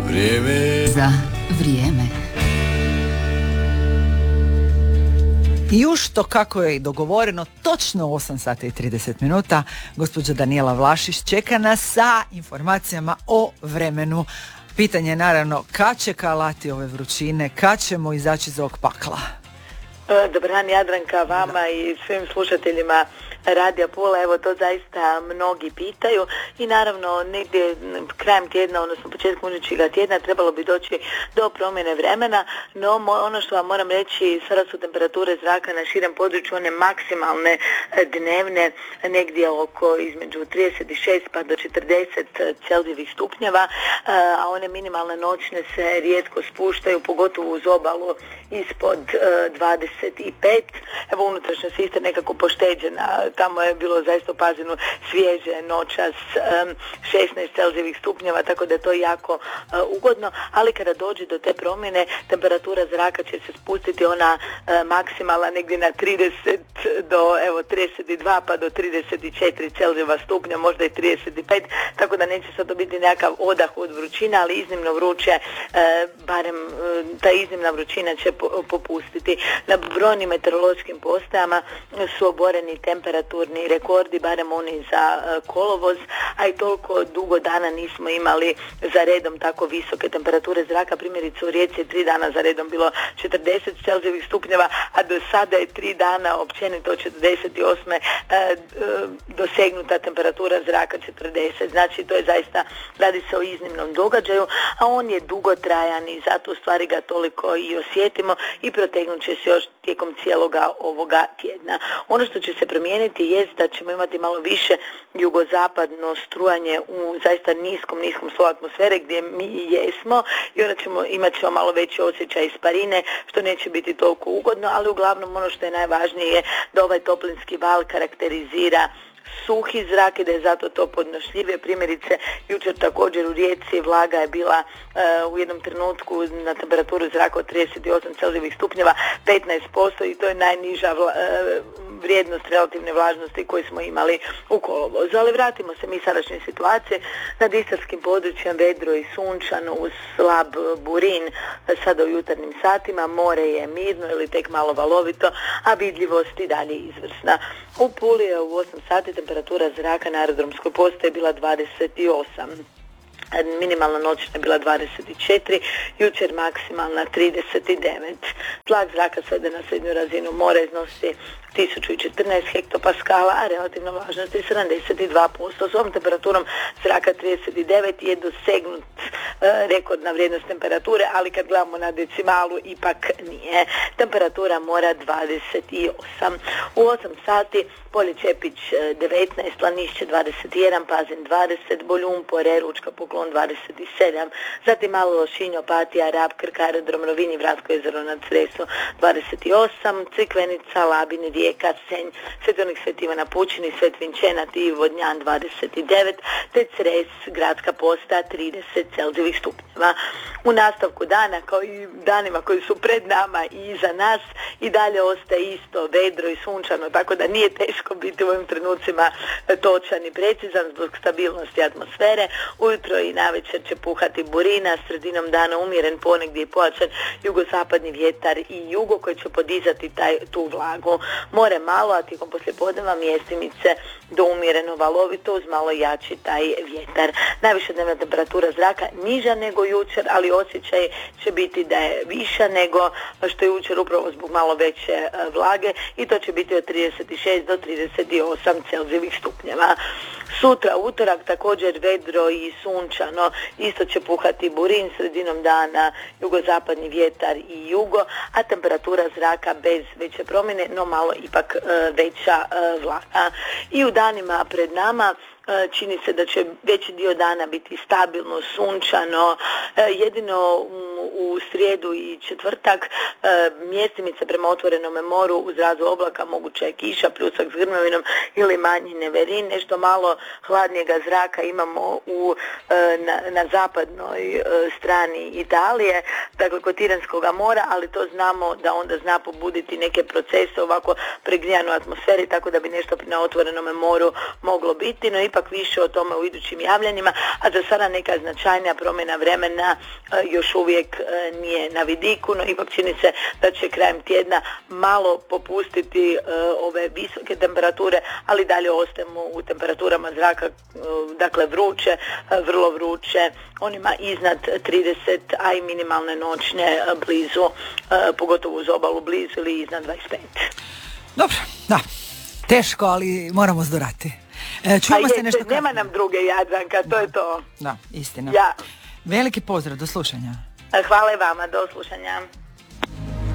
Za vrijeme. I už to kako je i dogovoreno, točno u 8 sati i 30 minuta, gospođa Danijela Vlašić čeka nas sa informacijama o vremenu. Pitanje je naravno kad će kalati ove vrućine, kad ćemo izaći iz ovog pakla. Dobar dan Jadranka, vama i svim slušateljima Radija Pula, evo to zaista mnogi pitaju i naravno negdje krajem tjedna, odnosno početkom idućega tjedna trebalo bi doći do promjene vremena, no ono što vam moram reći, sada su temperature zraka na širem području one maksimalne dnevne negdje oko između 36 pa do 40 Celzijevih stupnjeva, a one minimalne noćne se rijetko spuštaju, pogotovo uz obalu ispod 25. Evo unutrašnjost isto nekako pošteđena, tamo je bilo zaista u Pazinu svježe noćas 16 Celzijevih stupnjeva, tako da je to jako ugodno, ali kada dođe do te promjene temperatura zraka će se spustiti ona maksimalna negdje na 30 do 32 pa do 34 Celzijeva stupnja, možda i 35, tako da neće sad to biti nekakav odah od vrućine, ali iznimno vruće, barem ta iznimna vrućina će popustiti. Na brojnim meteorološkim postajama su oboreni temperaturni rekordi, barem oni za kolovoz, a i toliko dugo dana nismo imali za redom tako visoke temperature zraka. Primjerice u Rijeci je 3 dana za redom bilo 40 Celzijevih stupnjeva, a do sada je 3 dana općenito od 48. Dosegnuta temperatura zraka 40. Znači to je zaista, radi se o iznimnom događaju, a on je dugotrajan i zato u stvari ga toliko i osjetimo i protegnut će se još tijekom cijeloga ovoga tjedna. Ono što će se promijeniti jest da ćemo imati malo više jugozapadno strujanje u zaista niskom sloju atmosfere gdje mi jesmo i onda imat ćemo malo veći osjećaj isparine, što neće biti toliko ugodno, ali uglavnom ono što je najvažnije je da ovaj toplinski val karakterizira suhi zrak i da je zato to podnošljivije. Primjerice, jučer također u Rijeci vlaga je bila u jednom trenutku na temperaturu zraka od 38 Celzijevih stupnjeva 15% i to je najniža vrijednost relativne vlažnosti koju smo imali u kolovozu. Ali vratimo se mi sadašnje situacije. Nad istarskim područjem vedro i sunčano uz slab burin sada u jutarnjim satima. More je mirno ili tek malo valovito, a vidljivost i dalje izvrsna. U Puli je u 8 sati temperatura zraka na aerodromskoj postaji bila 28. Minimalna noćna je bila 24, jučer maksimalna 39. Tlak zraka svede na srednju razinu mora iznosi 1014 hektopaskala, a relativna vlažnost je 72%. S ovom temperaturom zraka 39 je dosegnut rekordna vrijednost temperature, ali kad gledamo na decimalu ipak nije. Temperatura mora 28. U 8 sati Polje Čepić 19, Lanišće 21, Pazin 20, Boljun, Pore, Ručka, Poklon 27, zatim Malo Lošinj, Opatija, Rab, Krk, Aerodrom, Rovinj, Vratko jezero na Cresu 28, Crikvenica, Labin, Rijeka, Senj, Svetonik Sv. Ivana Pučini, Svet Vinčenat i Vodnjan 29, te Cres, Gradska posta 30 Celzijevih stupnjeva. U nastavku dana, kao i danima koji su pred nama i iza nas, i dalje ostaje isto vedro i sunčano, tako da nije teško biti u ovim trenucima točan i precizan zbog stabilnosti atmosfere. Ujutro i navečer će puhati burina, sredinom dana umjeren, ponegdje i pojačan jugozapadni vjetar i jugo koji će podizati tu vlagu. More malo, a tijekom poslijepodneva mjestimice do umjereno valovito uz malo jači taj vjetar. Najviša dnevna temperatura zraka niža nego jučer, ali osjećaj će biti da je viša nego što je jučer upravo zbog malo veće vlage i to će biti od 36 do 38 Celzijevih stupnjeva. Sutra, utorak, također vedro i sunčano, isto će puhati burin, sredinom dana jugozapadni vjetar i jugo, a temperatura zraka bez veće promjene, no malo ipak veća vlaga. I u danima pred nama čini se da će veći dio dana biti stabilno, sunčano, jedino u srijedu i četvrtak, mjestimice prema otvorenome moru uz razu oblaka, moguća je kiša, pljusak s grmljavinom ili manji neverin. Nešto malo hladnijega zraka imamo na zapadnoj strani Italije, dakle kod Tiranskog mora, ali to znamo da onda zna pobuditi neke procese ovako pregrijanu atmosferi, tako da bi nešto na otvorenome moru moglo biti, no ipak više o tome u idućim javljanjima, a za sada neka značajnija promjena vremena još uvijek nije na vidiku, no ipak čini se da će krajem tjedna malo popustiti ove visoke temperature, ali dalje ostajemo u temperaturama zraka, dakle vruće, vrlo vruće, onima iznad 30, a i minimalne noćne blizu, pogotovo uz obalu blizu ili iznad 25. Dobro, da, teško, ali moramo zdorati. Čujemo se nešto nema nam druge, Jadranka, to je to. Da, istina. Ja. Veliki pozdrav, do slušanja. Hvala i vama, do slušanja.